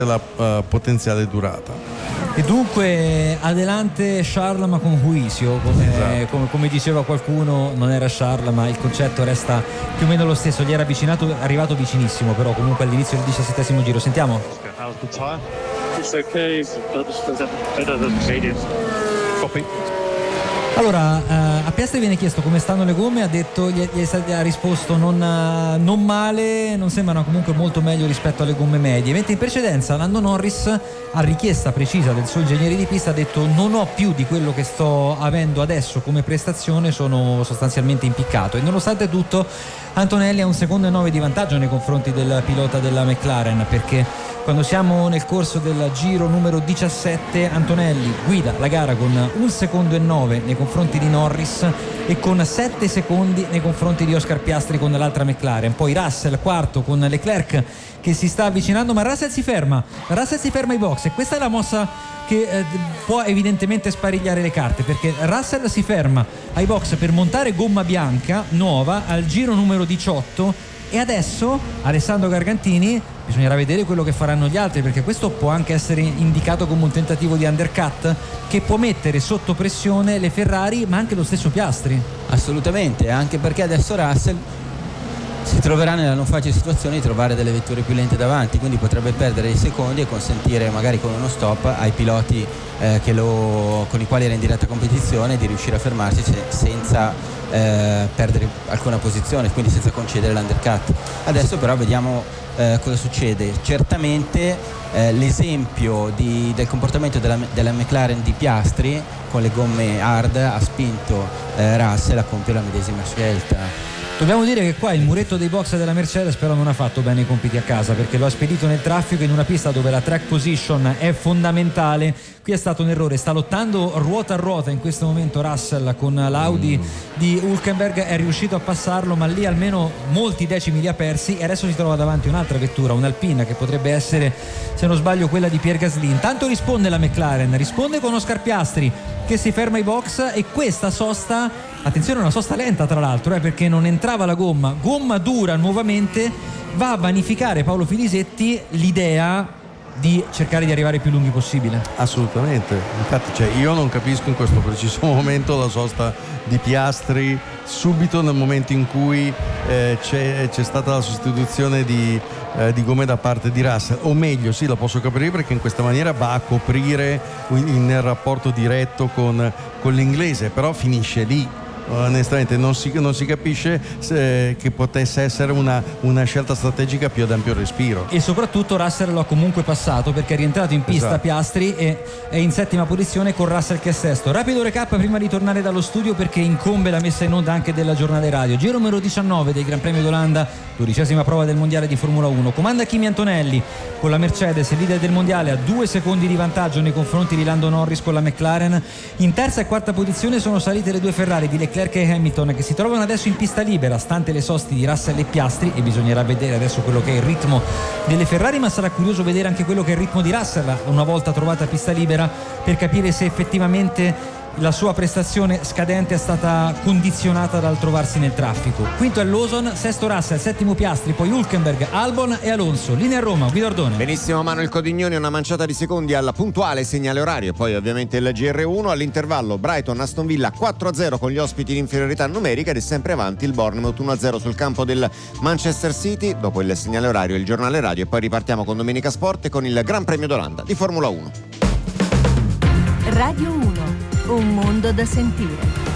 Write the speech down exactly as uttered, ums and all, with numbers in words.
la uh, potenziale durata. E dunque adelante Charles ma con juicio, come, esatto. come, come diceva qualcuno, non era Charles ma il concetto resta più o meno lo stesso, gli era avvicinato, arrivato vicinissimo però comunque all'inizio del diciassettesimo giro. Sentiamo. It's okay, it's better than faded. Copy. Allora, eh, a Piastri viene chiesto come stanno le gomme, ha detto, gli, gli, gli ha risposto non, non male, non sembrano comunque molto meglio rispetto alle gomme medie, mentre in precedenza Lando Norris, a richiesta precisa del suo ingegnere di pista, ha detto non ho più di quello che sto avendo adesso come prestazione, sono sostanzialmente impiccato, e nonostante tutto Antonelli ha un secondo e nove di vantaggio nei confronti del pilota della McLaren, perché quando siamo nel corso del giro numero diciassette Antonelli guida la gara con un secondo e nove nei confronti di Norris e con sette secondi nei confronti di Oscar Piastri con l'altra McLaren, poi Russell quarto con Leclerc che si sta avvicinando, ma Russell si ferma Russell si ferma ai box, e questa è la mossa che eh, può evidentemente sparigliare le carte, perché Russell si ferma ai box per montare gomma bianca nuova al giro numero diciotto, e adesso Alessandro Gargantini bisognerà vedere quello che faranno gli altri, perché questo può anche essere indicato come un tentativo di undercut che può mettere sotto pressione le Ferrari ma anche lo stesso Piastri. Assolutamente, anche perché adesso Russell si troverà nella non facile situazione di trovare delle vetture più lente davanti, quindi potrebbe perdere dei secondi e consentire magari con uno stop ai piloti eh, che lo, con i quali era in diretta competizione di riuscire a fermarsi se, senza eh, perdere alcuna posizione, quindi senza concedere l'undercut. Adesso però vediamo eh, cosa succede. Certamente eh, l'esempio di, del comportamento della, della McLaren di Piastri con le gomme hard ha spinto eh, Russell a compiere la medesima scelta. Dobbiamo dire che qua il muretto dei box della Mercedes però non ha fatto bene i compiti a casa, perché lo ha spedito nel traffico in una pista dove la track position è fondamentale. Qui è stato un errore, sta lottando ruota a ruota in questo momento Russell con l'Audi mm. di Hülkenberg, è riuscito a passarlo ma lì almeno molti decimi li ha persi, e adesso si trova davanti un'altra vettura, un'Alpina, che potrebbe essere, se non sbaglio, quella di Pierre Gasly. Intanto risponde la McLaren, risponde con Oscar Piastri che si ferma ai box, e questa sosta, attenzione, è una sosta lenta tra l'altro eh, perché non entrava la gomma, gomma dura nuovamente, va a vanificare Paolo Filisetti l'idea di cercare di arrivare più lunghi possibile. Assolutamente, infatti cioè, io non capisco in questo preciso momento la sosta di Piastri subito nel momento in cui eh, c'è, c'è stata la sostituzione di, eh, di gomme da parte di Russell, o meglio sì, la posso capire perché in questa maniera va a coprire nel rapporto diretto con, con l'inglese, però finisce lì. Onestamente non si, non si capisce se, che potesse essere una, una scelta strategica più ad ampio respiro, e soprattutto Russell lo ha comunque passato perché è rientrato in pista. Esatto. Piastri e è in settima posizione con Russell che è sesto. Rapido recap prima di tornare dallo studio, perché incombe la messa in onda anche della giornata radio. Giro numero diciannove del Gran Premio d'Olanda, dodicesima prova del mondiale di Formula uno. Comanda Kimi Antonelli con la Mercedes, leader del mondiale, a due secondi di vantaggio nei confronti di Lando Norris con la McLaren. In terza e quarta posizione sono salite le due Ferrari di Leclerc e Hamilton, che si trovano adesso in pista libera stante le sosti di Russell e Piastri, e bisognerà vedere adesso quello che è il ritmo delle Ferrari, ma sarà curioso vedere anche quello che è il ritmo di Russell una volta trovata pista libera, per capire se effettivamente la sua prestazione scadente è stata condizionata dal trovarsi nel traffico. Quinto è Lawson, sesto Russell, settimo Piastri, poi Hülkenberg, Albon e Alonso. Linea a Roma, Guido Ordone. Benissimo Manuel Codignoni, una manciata di secondi al puntuale segnale orario, poi ovviamente il G R uno. All'intervallo Brighton Aston Villa quattro a zero con gli ospiti in inferiorità numerica, ed è sempre avanti il Bournemouth uno a zero sul campo del Manchester City. Dopo il segnale orario il giornale radio, e poi ripartiamo con Domenica Sport e con il Gran Premio d'Olanda di Formula uno. Radio uno, un mondo da sentire.